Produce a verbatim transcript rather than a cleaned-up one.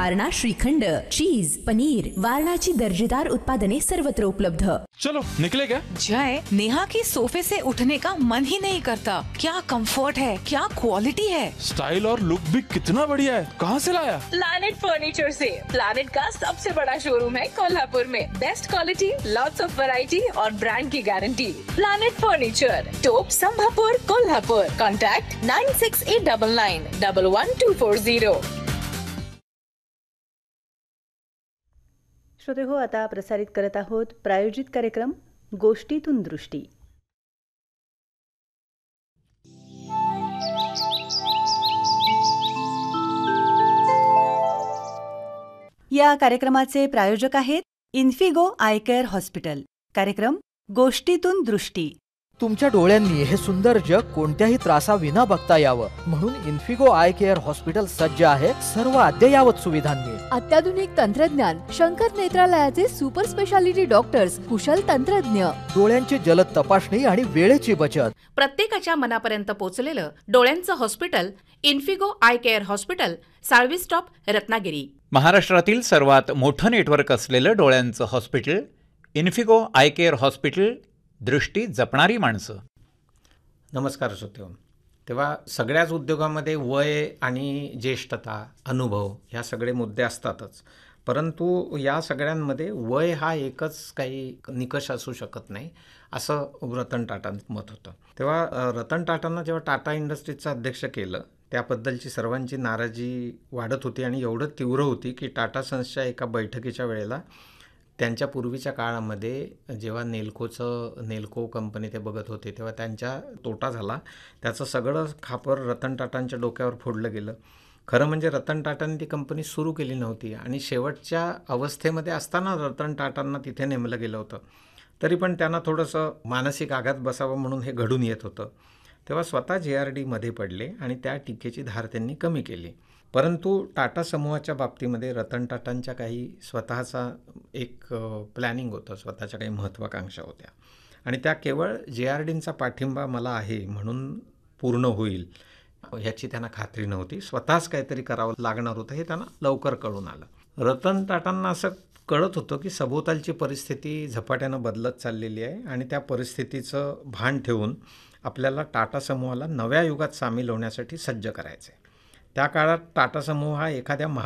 वारणा श्रीखंड, चीज, पनीर, वारणाची दर्जेदार उत्पादने सर्वत्र उपलब्ध। चलो निकले क्या? जय, नेहा के सोफे से उठने का मन ही नहीं करता। क्या कंफर्ट है, क्या क्वालिटी है। स्टाइल और लुक भी कितना बढ़िया है। कहाँ से लाया? प्लैनेट फर्नीचर से। प्लैनेट का सबसे बड़ा शोरूम है कोल्हापुर में। Best quality, lots of variety और ब्रांड की गारंटी। प्लैनेट फर्नीचर, टोप संभापुर, Kolhapur. Contact nine six eight double nine double one two four zero. श्रोते हो, आता प्रसारित करत आहोत प्रायोजित कार्यक्रम गोष्टीतून दृष्टी। या कार्यक्रमाचे प्रायोजक आहेत इन्फिगो आय केअर हॉस्पिटल। कार्यक्रम गोष्टीतून दृष्टी। तुमच्या डोळ्यांनी हे सुंदर जग कोणत्याही त्रासाविना बघता यावं म्हणून इन्फिगो आय केअर हॉस्पिटल सज्ज आहे सर्व अद्ययावत सुविधांनी। अत्याधुनिक तंत्रज्ञान, शंकर नेत्रालयाचे सुपर स्पेशालिटी डॉक्टर्स, कुशल तंत्रज्ञ, डोळ्यांची जलद तपासणी आणि वेळेची बचत। प्रत्येकाच्या मनापर्यंत पोहोचलेलं डोळ्यांचं hospital Infigo I care hospital, Salvi stop, Ratnagiri. महाराष्ट्रातील सर्वात मोठं नेटवर्क असलेलं डोळ्यांचं hospital Infigo I care hospital, दृष्टी जपणारी माणसं। नमस्कार श्रोते हो, तेव्हा सगळ्याच उद्योगामध्ये वय आणि ज्येष्ठता, अनुभव ह्या सगळे मुद्दे असतातच, परंतु या सगळ्यांमध्ये वय हा एकच काही निकष असू शकत नाही असं रतन टाटांचं मत होतं। तेव्हा रतन टाटांना जेव्हा टाटा इंडस्ट्रीजचं अध्यक्ष केलं त्याबद्दलची सर्वांची नाराजी वाढत होती आणि एवढं तीव्र होती की टाटा सन्सच्या एका बैठकीच्या वेळेला त्यांच्या पूर्वीच्या काळामध्ये जेव्हा नेल्कोचं नेल्को कंपनी ते बघत होते तेव्हा त्यांच्या तोटा झाला, त्याचं सगळं खापर रतन टाटांच्या डोक्यावर फोडलं गेलं। खरं म्हणजे रतन टाटांनी ती कंपनी सुरू केली नव्हती आणि शेवटच्या अवस्थेमध्ये असताना रतन टाटांना तिथे नेमलं गेलं होतं, तरी पण त्यांना थोडंसं मानसिक आघात बसावं म्हणून हे घडून येत होतं। तेव्हा स्वतः जे आर डीमध्ये पडले आणि त्या टीकेची धार त्यांनी कमी केली। परंतु टाटा समूहाच्या बाबतीमध्ये रतन टाटांच्या काही स्वतःचा एक प्लॅनिंग होतं, स्वतःच्या काही महत्त्वाकांक्षा होत्या आणि त्या केवळ जे आर डींचा पाठिंबा मला आहे म्हणून पूर्ण होईल ह्याची त्यांना खात्री नव्हती। स्वतःच काहीतरी करावं लागणार होतं हे त्यांना लवकर कळून आलं। रतन टाटांना असं कळत होतं की सभोवतालची परिस्थिती झपाट्यानं बदलत चाललेली आहे आणि त्या परिस्थितीचं भान ठेवून आपल्याला टाटा समूहाला नव्या युगात सामील होण्यासाठी सज्ज करायचं आहे। त्या काळात टाटा समूह हा एखाद्या